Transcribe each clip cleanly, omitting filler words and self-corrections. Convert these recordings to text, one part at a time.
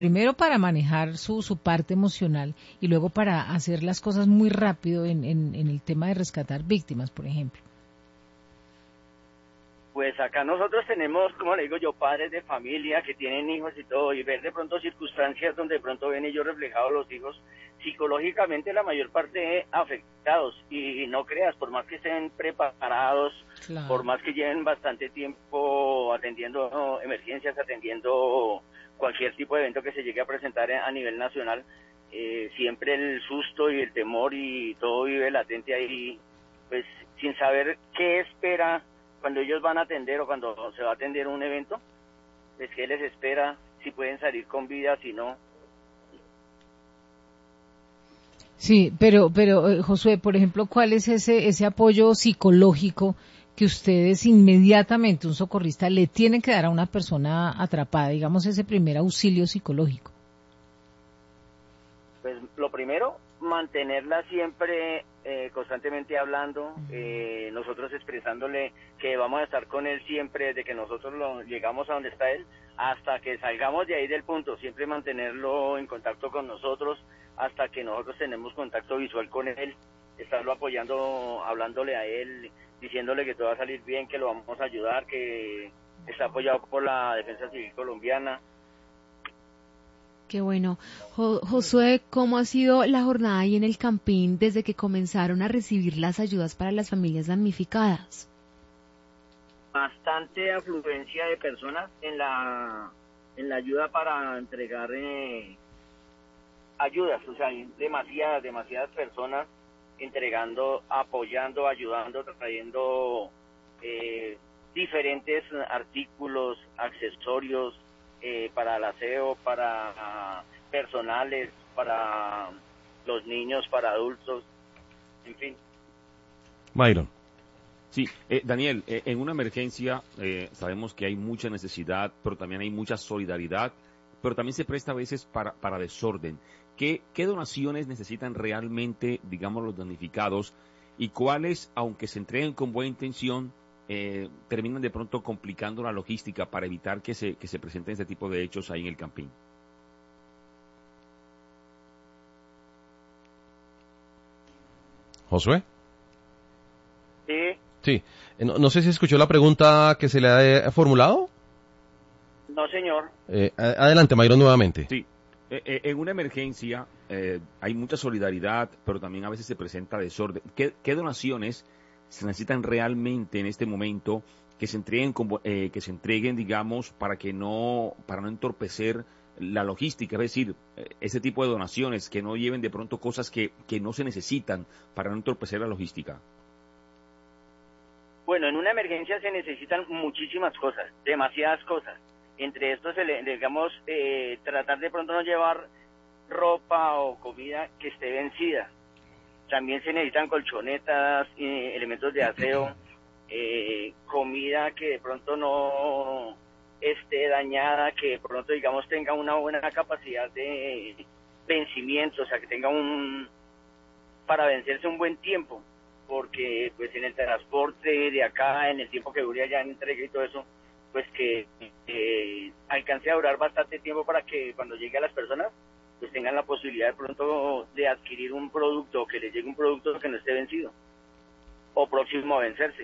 primero para manejar su parte emocional y luego para hacer las cosas muy rápido en el tema de rescatar víctimas, por ejemplo? Pues acá nosotros tenemos, como le digo yo, padres de familia que tienen hijos y todo, y ver de pronto circunstancias donde de pronto ven ellos reflejados los hijos, psicológicamente la mayor parte afectados, y no creas, por más que estén preparados, Claro. por más que lleven bastante tiempo atendiendo emergencias, atendiendo cualquier tipo de evento que se llegue a presentar a nivel nacional, siempre el susto y el temor y todo vive latente ahí, pues sin saber qué espera cuando ellos van a atender o cuando se va a atender un evento, pues qué les espera, si pueden salir con vida, si no. Sí, pero Josué, por ejemplo, ¿cuál es ese apoyo psicológico que ustedes inmediatamente, un socorrista, le tienen que dar a una persona atrapada, digamos ese primer auxilio psicológico? Pues lo primero, mantenerla siempre constantemente hablando, nosotros expresándole que vamos a estar con él siempre, desde que nosotros llegamos a donde está él, hasta que salgamos de ahí del punto, siempre mantenerlo en contacto con nosotros, hasta que nosotros tenemos contacto visual con él, estarlo apoyando, hablándole a él, diciéndole que todo va a salir bien, que lo vamos a ayudar, que está apoyado por la Defensa Civil Colombiana. Qué bueno. Josué, ¿cómo ha sido la jornada ahí en el Campín desde que comenzaron a recibir las ayudas para las familias damnificadas? Bastante afluencia de personas en la ayuda para entregar ayudas, o sea, hay demasiadas personas entregando, apoyando, ayudando, trayendo diferentes artículos, accesorios, para el aseo, para personales, para los niños, para adultos, en fin. Myron. Sí, Daniel, en una emergencia sabemos que hay mucha necesidad, pero también hay mucha solidaridad, pero también se presta a veces para desorden. ¿Qué donaciones necesitan realmente, digamos, los damnificados y cuáles, aunque se entreguen con buena intención, terminan de pronto complicando la logística para evitar que se presenten este tipo de hechos ahí en el Campín? ¿Josué? Sí. Sí. No sé si escuchó la pregunta que se le ha formulado. No, señor. Adelante, Mayron, nuevamente. Sí. En una emergencia hay mucha solidaridad, pero también a veces se presenta desorden. ¿Qué donaciones se necesitan realmente en este momento que se entreguen, digamos, para no entorpecer la logística? Es decir, ese tipo de donaciones que no lleven de pronto cosas que no se necesitan para no entorpecer la logística. Bueno, en una emergencia se necesitan muchísimas cosas, demasiadas cosas. Entre estos, digamos, tratar de pronto no llevar ropa o comida que esté vencida. También se necesitan colchonetas, elementos de aseo, comida que de pronto no esté dañada, que de pronto, digamos, tenga una buena capacidad de vencimiento, o sea, que tenga para vencerse un buen tiempo, porque pues en el transporte de acá, en el tiempo que dure allá en entrega y todo eso, pues que alcance a durar bastante tiempo para que cuando llegue a las personas pues tengan la posibilidad de pronto de adquirir un producto, que les llegue un producto que no esté vencido o próximo a vencerse.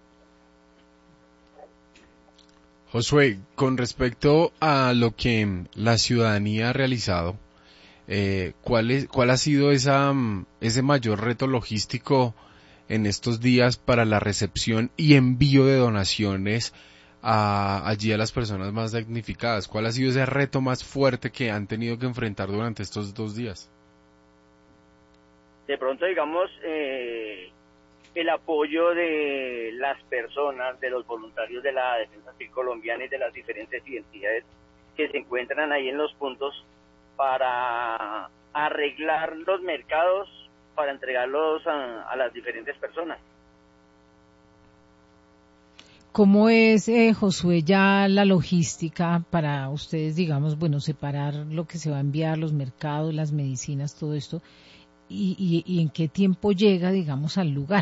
Josué, con respecto a lo que la ciudadanía ha realizado, ¿cuál ha sido ese mayor reto logístico en estos días para la recepción y envío de donaciones allí a las personas más damnificadas? ¿Cuál ha sido ese reto más fuerte que han tenido que enfrentar durante estos 2 días? De pronto, digamos, el apoyo de las personas, de los voluntarios de la Defensa Civil Colombiana y de las diferentes identidades que se encuentran ahí en los puntos para arreglar los mercados, para entregarlos a las diferentes personas. ¿Cómo es, Josué, ya la logística para ustedes, digamos, bueno, separar lo que se va a enviar, los mercados, las medicinas, todo esto, y en qué tiempo llega, digamos, al lugar?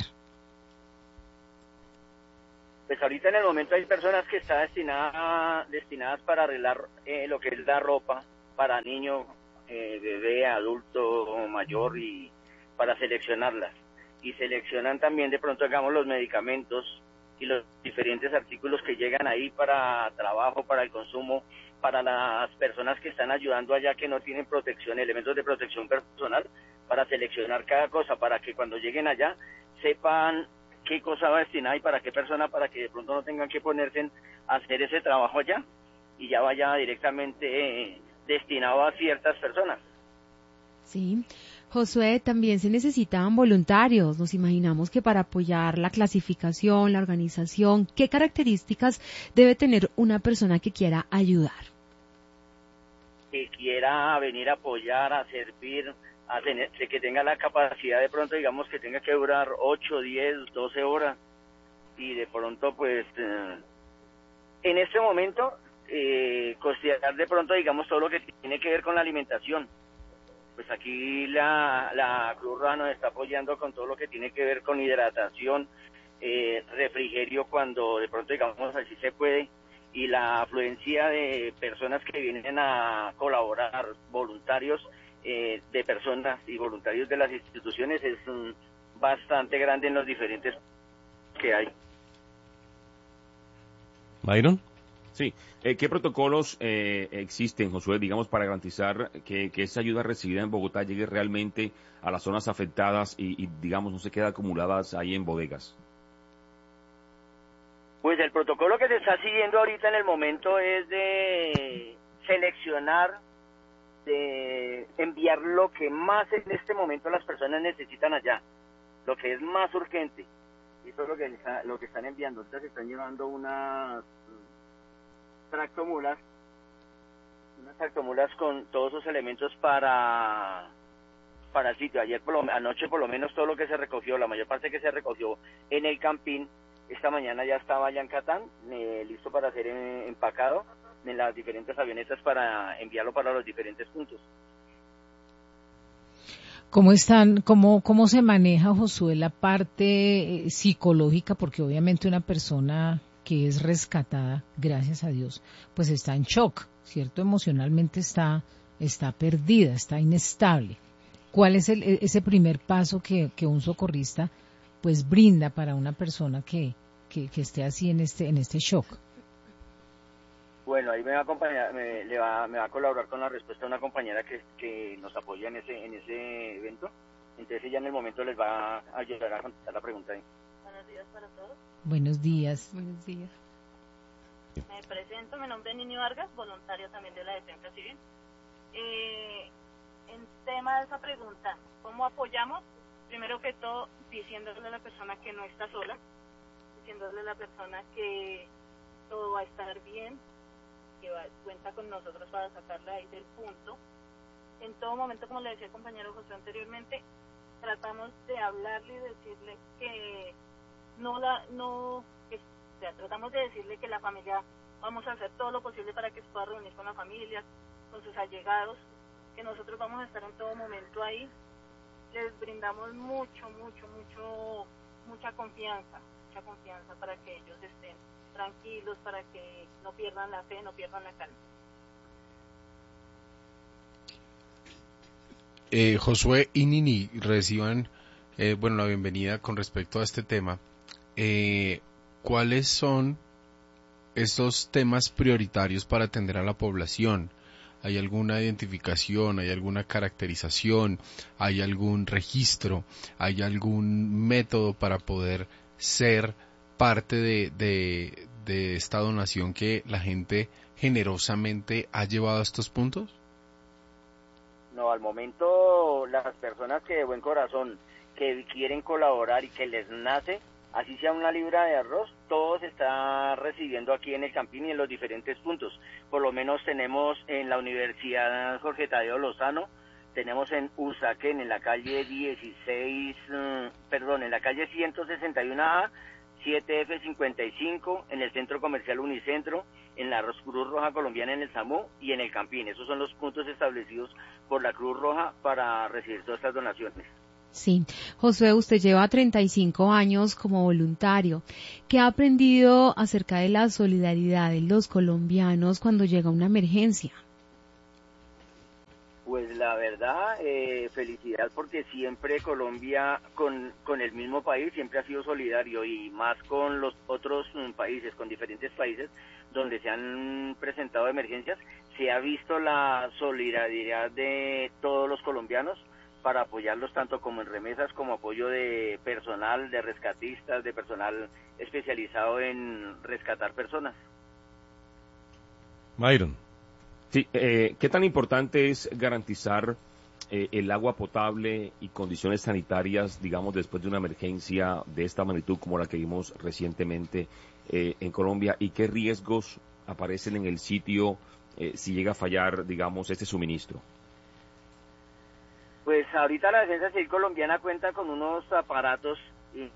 Pues ahorita en el momento hay personas que están destinadas para arreglar lo que es la ropa, para niño, bebé, adulto, mayor, y para seleccionarlas. Y seleccionan también de pronto, digamos, los medicamentos y los diferentes artículos que llegan ahí para trabajo, para el consumo, para las personas que están ayudando allá que no tienen protección, elementos de protección personal, para seleccionar cada cosa, para que cuando lleguen allá sepan qué cosa va destinada y para qué persona, para que de pronto no tengan que ponerse a hacer ese trabajo allá y ya vaya directamente destinado a ciertas personas. Sí. Josué, también se necesitan voluntarios. Nos imaginamos que para apoyar la clasificación, la organización, ¿qué características debe tener una persona que quiera ayudar? Que quiera venir a apoyar, a servir, a tener, que tenga la capacidad de pronto, digamos, que tenga que durar 8, 10, 12 horas y de pronto, pues, en este momento, considerar de pronto, digamos, todo lo que tiene que ver con la alimentación. Pues aquí la Cruz Roja nos está apoyando con todo lo que tiene que ver con hidratación, refrigerio cuando de pronto, digamos, así se puede, y la afluencia de personas que vienen a colaborar, voluntarios de personas y voluntarios de las instituciones, es bastante grande en los diferentes que hay. Byron. Sí, ¿qué protocolos existen, Josué, digamos, para garantizar que esa ayuda recibida en Bogotá llegue realmente a las zonas afectadas y, digamos, no se quede acumuladas ahí en bodegas? Pues el protocolo que se está siguiendo ahorita en el momento es de seleccionar, de enviar lo que más en este momento las personas necesitan allá, lo que es más urgente. Eso es lo que están enviando. Ahorita se están llevando unas tractomulas con todos esos elementos para el sitio. Anoche por lo menos todo lo que se recogió, la mayor parte que se recogió en el Campín, esta mañana ya estaba allá en Catán, listo para ser empacado en las diferentes avionetas para enviarlo para los diferentes puntos. ¿Cómo se maneja, Josué, la parte psicológica? Porque obviamente una persona que es rescatada, gracias a Dios, pues está en shock, ¿cierto? Emocionalmente está perdida, está inestable. ¿Cuál es ese primer paso que un socorrista pues brinda para una persona que esté así en este shock? Bueno, ahí me va a acompañar, me va a colaborar con la respuesta una compañera que nos apoya en ese evento. Entonces ella en el momento les va a ayudar a contestar la pregunta ahí. Buenos días para todos. Buenos días. Buenos días. Me presento, mi nombre es Nini Vargas, voluntario también de la Defensa Civil. En tema de esa pregunta, ¿cómo apoyamos? Primero que todo, diciéndole a la persona que no está sola, diciéndole a la persona que todo va a estar bien, que cuenta con nosotros para sacarla ahí del punto. En todo momento, como le decía el compañero José anteriormente, tratamos de hablarle y decirle que tratamos de decirle que la familia, vamos a hacer todo lo posible para que se pueda reunir con la familia, con sus allegados, que nosotros vamos a estar en todo momento ahí. Les brindamos mucha confianza para que ellos estén tranquilos, para que no pierdan la fe, no pierdan la calma. Josué y Nini reciban la bienvenida con respecto a este tema. ¿Cuáles son estos temas prioritarios para atender a la población? ¿Hay alguna identificación, hay alguna caracterización, hay algún registro, hay algún método para poder ser parte de esta donación que la gente generosamente ha llevado a estos puntos? No, al momento las personas que de buen corazón, que quieren colaborar y que les nace, así sea una libra de arroz, todo se está recibiendo aquí en el Campín y en los diferentes puntos. Por lo menos tenemos en la Universidad Jorge Tadeo Lozano, tenemos en Usaquén, en la calle en la calle 161A, 7F55, en el Centro Comercial Unicentro, en la Cruz Roja Colombiana en el SAMU y en el Campín. Esos son los puntos establecidos por la Cruz Roja para recibir todas estas donaciones. Sí. Josué, usted lleva 35 años como voluntario. ¿Qué ha aprendido acerca de la solidaridad de los colombianos cuando llega una emergencia? Pues la verdad, felicidad porque siempre Colombia con el mismo país siempre ha sido solidario y más con los otros países, con diferentes países donde se han presentado emergencias, se ha visto la solidaridad de todos los colombianos para apoyarlos tanto como en remesas como apoyo de personal, de rescatistas, de personal especializado en rescatar personas. Myron. Sí, ¿qué tan importante es garantizar el agua potable y condiciones sanitarias, digamos, después de una emergencia de esta magnitud como la que vimos recientemente en Colombia? ¿Y qué riesgos aparecen en el sitio si llega a fallar, digamos, este suministro? Pues ahorita la Defensa Civil colombiana cuenta con unos aparatos y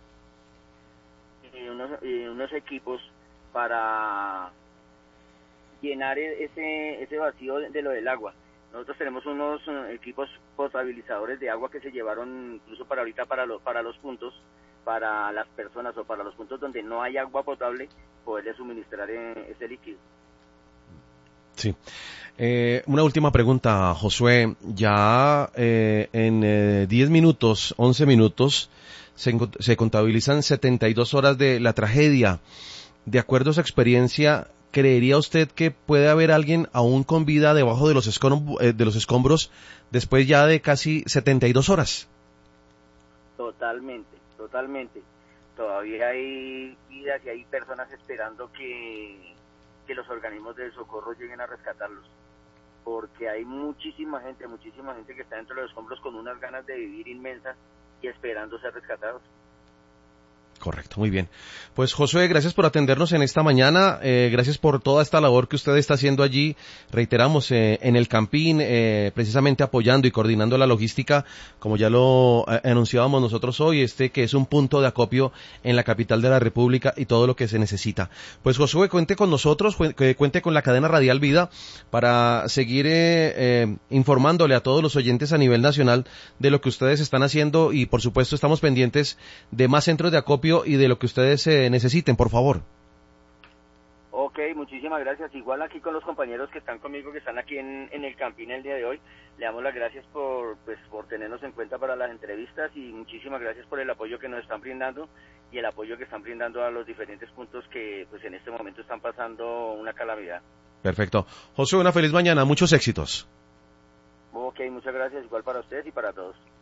unos equipos para llenar ese vacío de lo del agua. Nosotros tenemos unos equipos potabilizadores de agua que se llevaron incluso para ahorita para los puntos, para las personas o para los puntos donde no hay agua potable, poderle suministrar ese líquido. Sí. Una última pregunta, Josué. Ya en 10 minutos, 11 minutos, se contabilizan 72 horas de la tragedia. De acuerdo a su experiencia, ¿creería usted que puede haber alguien aún con vida debajo de los escombros después ya de casi 72 horas? Totalmente. Todavía hay vidas y hay personas esperando que los organismos de socorro lleguen a rescatarlos. Porque hay muchísima gente que está dentro de los escombros con unas ganas de vivir inmensas y esperando ser rescatados. Correcto, muy bien. Pues Josué, gracias por atendernos en esta mañana, gracias por toda esta labor que usted está haciendo allí, reiteramos, en el Campín, precisamente apoyando y coordinando la logística, como ya lo anunciábamos nosotros hoy, que es un punto de acopio en la capital de la República y todo lo que se necesita. Pues Josué, cuente con nosotros, cuente con la cadena Radial Vida para seguir informándole a todos los oyentes a nivel nacional de lo que ustedes están haciendo y por supuesto estamos pendientes de más centros de acopio y de lo que ustedes necesiten, por favor. Ok, muchísimas gracias. Igual aquí con los compañeros que están conmigo, que están aquí en el Campín el día de hoy, le damos las gracias por tenernos en cuenta para las entrevistas y muchísimas gracias por el apoyo que nos están brindando y el apoyo que están brindando a los diferentes puntos que pues en este momento están pasando una calamidad. Perfecto. José, una feliz mañana, muchos éxitos. Ok, muchas gracias, igual para ustedes y para todos.